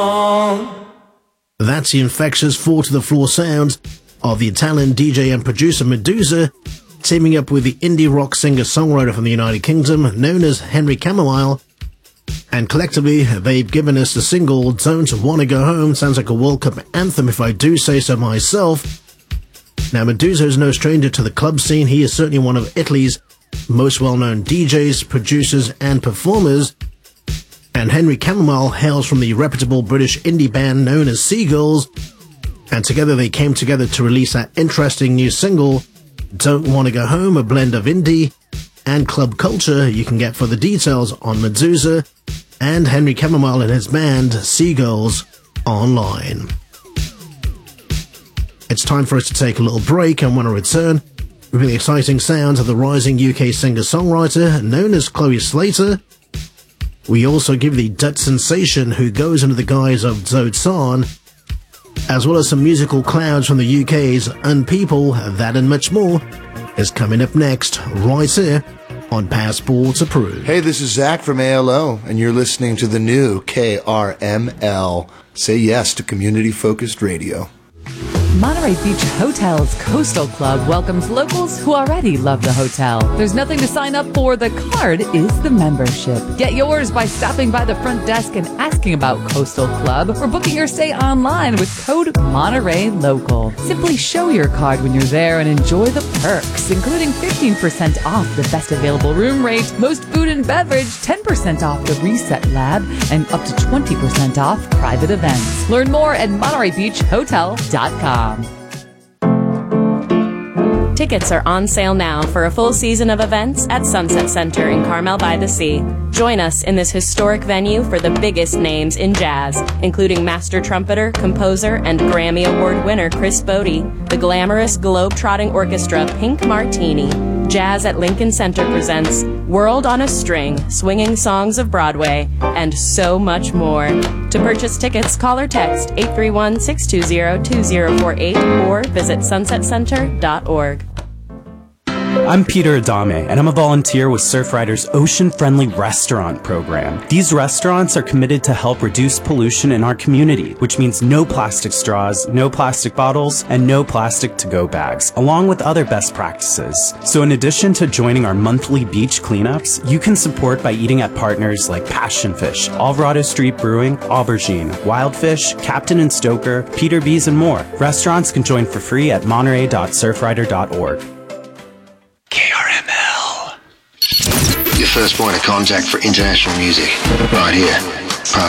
That's the infectious four-to-the-floor sound of the Italian DJ and producer Medusa, teaming up with the indie rock singer-songwriter from the United Kingdom known as Henry Camomile. And collectively, they've given us the single Don't Wanna Go Home. Sounds like a World Cup anthem if I do say so myself. Now, Medusa is no stranger to the club scene. He is certainly one of Italy's most well-known DJs, producers, and performers. And Henry Camomile hails from the reputable British indie band known as Seagulls. And together they came together to release that interesting new single, Don't Wanna Go Home, a blend of indie and club culture. You can get further details on Medusa and Henry Camomile and his band, Seagulls, online. It's time for us to take a little break, and when I return, with the exciting sounds of the rising UK singer-songwriter known as Chloe Slater. We also give the Dutch sensation who goes under the guise of Zoe San, as well as some musical clouds from the UK's Unpeople. That and much more is coming up next, right here on Passport Approved. Hey, this is Zach from ALO, and you're listening to the new KRML. Say yes to community-focused radio. Monterey Beach Hotel's Coastal Club welcomes locals who already love the hotel. There's nothing to sign up for. The card is the membership. Get yours by stopping by the front desk and asking about Coastal Club, or booking your stay online with code Monterey Local. Simply show your card when you're there and enjoy the perks, including 15% off the best available room rate, most food and beverage, 10% off the Reset Lab, and up to 20% off private events. Learn more at MontereyBeachHotel.com. Tickets are on sale now for a full season of events at Sunset Center in Carmel by the Sea. Join us in this historic venue for the biggest names in jazz, including master trumpeter, composer, and Grammy Award winner Chris Bodie, the glamorous globe-trotting orchestra Pink Martini. Jazz at Lincoln Center presents World on a String, Swinging Songs of Broadway, and so much more. To purchase tickets, call or text 831-620-2048 or visit sunsetcenter.org. I'm Peter Adame, and I'm a volunteer with Surfrider's ocean-friendly restaurant program. These restaurants are committed to help reduce pollution in our community, which means no plastic straws, no plastic bottles, and no plastic to-go bags, along with other best practices. So in addition to joining our monthly beach cleanups, you can support by eating at partners like Passion Fish, Alvarado Street Brewing, Aubergine, Wildfish, Captain and Stoker, Peter B's, and more. Restaurants can join for free at monterey.surfrider.org. Your first point of contact for international music, right here.